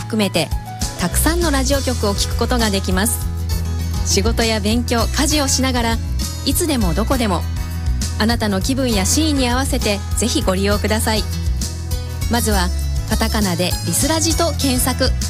含めてたくさんのラジオ局を聞くことができます。仕事や勉強、家事をしながらいつでもどこでもあなたの気分やシーンに合わせてぜひご利用ください。まずはカタカナでリスラジと検索。